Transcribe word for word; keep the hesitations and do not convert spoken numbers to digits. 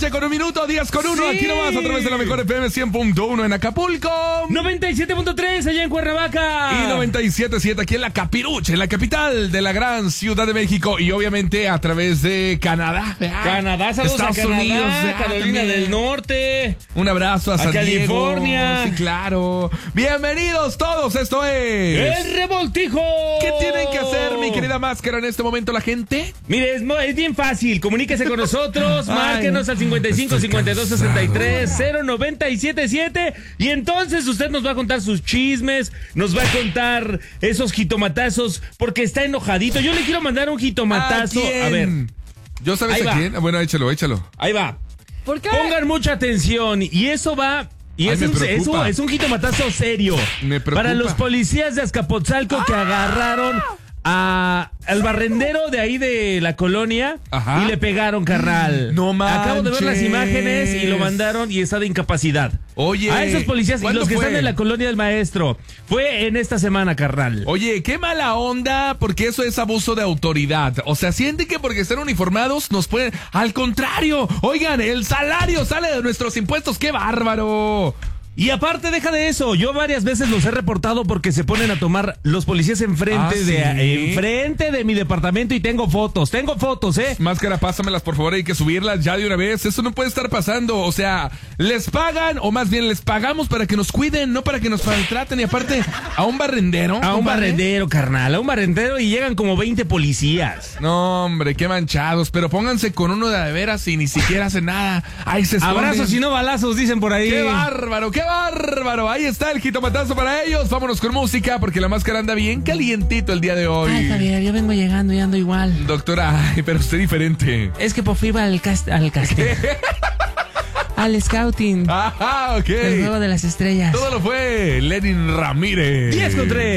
noche con un minuto, diez con uno, Sí. aquí nomás a través de la mejor F M cien punto uno en Acapulco. noventa y siete punto tres allá en Cuernavaca. Y noventa y siete punto siete aquí en la Capirucha, en la capital de la gran Ciudad de México. Y obviamente a través de Canadá. Canadá, saludos Estados a Canadá, Unidos, ah, Carolina también. del Norte. Un abrazo a, A San California. Diego. Sí, claro. Bienvenidos todos, esto es... ¡El revoltijo! ¿Qué tienen que hacer, mi querida Máscara, en este momento la gente? Mire, es, mo- es bien fácil. Comuníquese con nosotros. Ay. Márquenos al cincuenta y cinco, Estoy cincuenta y dos, sesenta y tres, cansado. cero noventa y siete siete. Y entonces usted nos va a contar sus chismes, nos va a contar esos jitomatazos, porque está enojadito. Yo le quiero mandar un jitomatazo. ¿A quién? A ver, ¿Yo sabes Ahí a va. quién? Bueno, échalo, échalo. ahí va. ¿Por qué? Pongan mucha atención. Y eso va. Y Ay, es me un, es, preocupa. un, es un jitomatazo serio. Me preocupa. Para los policías de Azcapotzalco que agarraron a, al barrendero de ahí de la colonia. Ajá. Y le pegaron, carnal. No Acabo de ver las manches. imágenes y lo mandaron y está de incapacidad. Oye, A esos policías y ¿cuándo los que fue? están en la colonia del maestro. Fue en esta semana, carnal. Oye, qué mala onda, porque eso es abuso de autoridad. O sea, sienten que porque están uniformados nos pueden... Al contrario, oigan, el salario sale de nuestros impuestos, ¡qué bárbaro! Y aparte, deja de eso, yo varias veces los he reportado porque se ponen a tomar los policías enfrente ¿Ah, de sí? enfrente de mi departamento y tengo fotos, tengo fotos, ¿eh? Máscara, pásamelas, por favor, hay que subirlas ya de una vez. Eso no puede estar pasando. O sea, les pagan, o más bien les pagamos para que nos cuiden, no para que nos maltraten. Y aparte, a un barrendero. A un compadre. barrendero, carnal, a un barrendero y llegan como veinte policías. No, hombre, qué manchados. Pero pónganse con uno de, de veras y ni siquiera hacen nada. Ahí se esconden. Abrazos y no balazos, dicen por ahí. ¡Qué bárbaro, qué bárbaro! Ahí está el jitomatazo para ellos. Vámonos con música porque la máscara anda bien calientito el día de hoy. Ay, Javier, yo vengo llegando y ando igual. Doctora, ay, pero usted diferente. Es que por fin iba al cast al casting. Al scouting. Ajá, ok. El juego de las estrellas. Todo lo fue Lenin Ramírez. diez con tres.